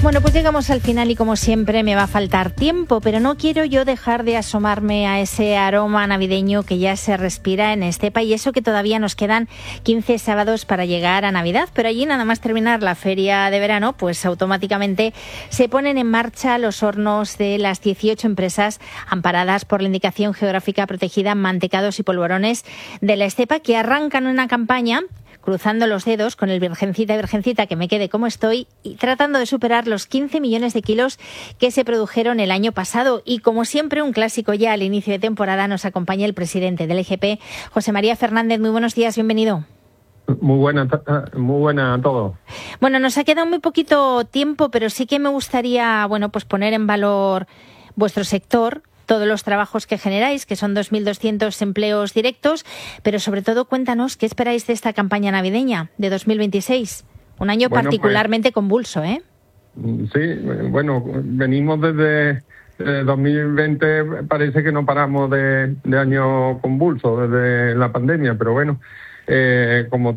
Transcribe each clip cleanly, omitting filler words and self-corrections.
Bueno, pues llegamos al final y como siempre me va a faltar tiempo, pero no quiero yo dejar de asomarme a ese aroma navideño que ya se respira en Estepa, y eso que todavía nos quedan 15 sábados para llegar a Navidad, pero allí nada más terminar la feria de verano, pues automáticamente se ponen en marcha los hornos de las 18 empresas amparadas por la indicación geográfica protegida Mantecados y Polvorones de la Estepa, que arrancan una campaña cruzando los dedos con el virgencita, que me quede como estoy, y tratando de superar los 15 millones de kilos que se produjeron el año pasado. Y como siempre, un clásico ya al inicio de temporada, nos acompaña el presidente del EGP, José María Fernández. Muy buenos días, bienvenido. Muy buena a todos. Bueno, nos ha quedado muy poquito tiempo, pero sí que me gustaría, pues poner en valor vuestro sector, todos los trabajos que generáis, que son 2.200 empleos directos, pero sobre todo cuéntanos qué esperáis de esta campaña navideña de 2026, un año particularmente convulso, ¿eh? Sí, venimos desde 2020, parece que no paramos de año convulso, desde la pandemia, pero bueno, como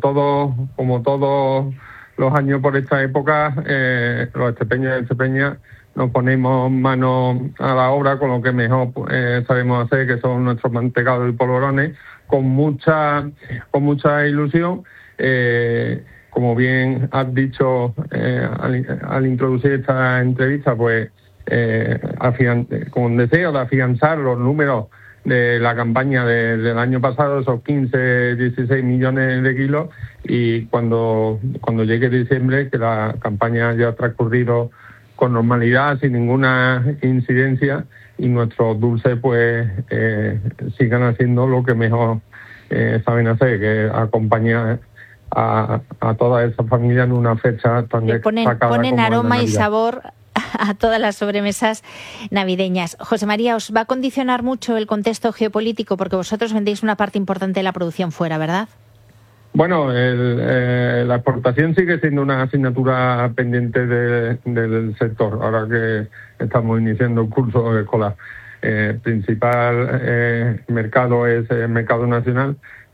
todos los años por esta época, los estepeños y estepeñas nos ponemos manos a la obra con lo que mejor sabemos hacer, que son nuestros mantecados y polvorones, con mucha ilusión. Como bien has dicho al introducir esta entrevista, pues con deseo de afianzar los números de la campaña del año pasado, esos 16 millones de kilos, y cuando llegue diciembre, que la campaña ya ha transcurrido con normalidad, sin ninguna incidencia, y nuestros dulces pues sigan haciendo lo que mejor saben hacer, que es acompañar a toda esa familia en una fecha tan destacada. Ponen aroma y sabor a todas las sobremesas navideñas. José María, ¿os va a condicionar mucho el contexto geopolítico? Porque vosotros vendéis una parte importante de la producción fuera, ¿verdad? Bueno, la exportación sigue siendo una asignatura pendiente del sector, ahora que estamos iniciando el curso escolar. El principal mercado es el mercado nacional,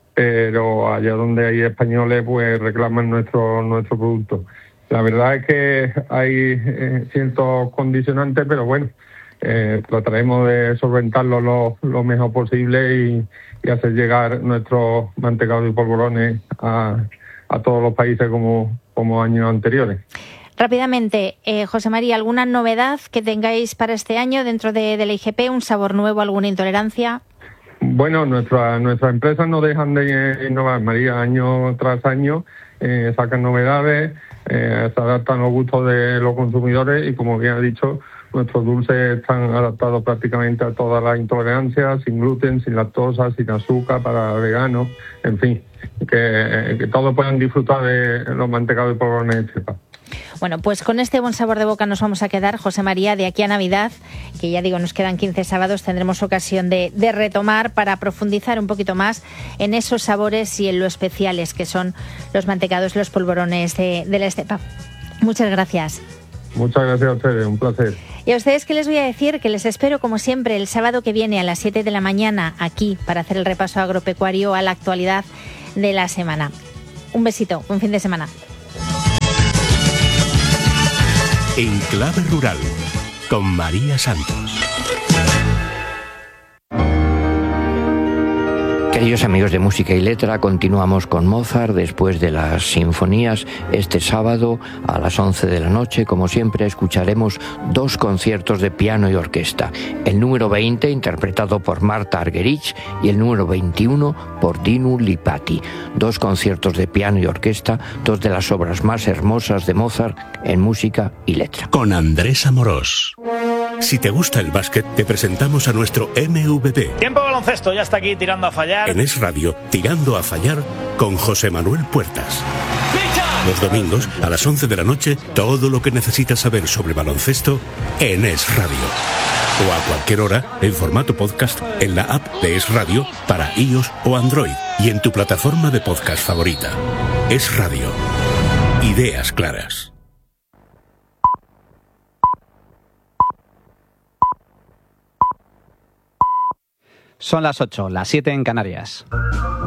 pero allá donde hay españoles pues reclaman nuestro producto. La verdad es que hay ciertos condicionantes, pero bueno, trataremos de solventarlo lo mejor posible y hacer llegar nuestros mantecados y polvorones a todos los países como años anteriores. Rápidamente, José María, ¿alguna novedad que tengáis para este año dentro de la IGP? ¿Un sabor nuevo, alguna intolerancia? Bueno, nuestras empresas no dejan de innovar, María, año tras año sacan novedades, se adaptan a los gustos de los consumidores y, como bien ha dicho, nuestros dulces están adaptados prácticamente a todas las intolerancias, sin gluten, sin lactosa, sin azúcar, para veganos, en fin, que todos puedan disfrutar de los mantecados y polvorones de Estepa. Bueno, pues con este buen sabor de boca nos vamos a quedar, José María, de aquí a Navidad, que ya digo, nos quedan 15 sábados, tendremos ocasión de retomar para profundizar un poquito más en esos sabores y en lo especiales que son los mantecados, los polvorones de la Estepa. Muchas gracias. Muchas gracias a ustedes, un placer. Y a ustedes, ¿qué les voy a decir? Que les espero, como siempre, el sábado que viene a las 7 de la mañana aquí para hacer el repaso agropecuario a la actualidad de la semana. Un besito, buen fin de semana. En Clave Rural, con María Santos. Queridos amigos de Música y Letra, continuamos con Mozart después de las sinfonías. Este sábado a las 11 de la noche, como siempre, escucharemos 2 conciertos de piano y orquesta. El número 20, interpretado por Marta Argerich, y el número 21 por Dinu Lipatti. 2 conciertos de piano y orquesta, 2 de las obras más hermosas de Mozart en Música y Letra. Con Andrés Amorós. Si te gusta el básquet, te presentamos a nuestro MVP. Tiempo baloncesto, ya está aquí tirando a fallar. En Es Radio, Tirando a Fallar, con José Manuel Puertas. Los domingos, a las 11 de la noche, todo lo que necesitas saber sobre baloncesto en Es Radio. O a cualquier hora, en formato podcast, en la app de Es Radio, para iOS o Android, y en tu plataforma de podcast favorita. Es Radio. Ideas claras. Son las 8, las 7 en Canarias.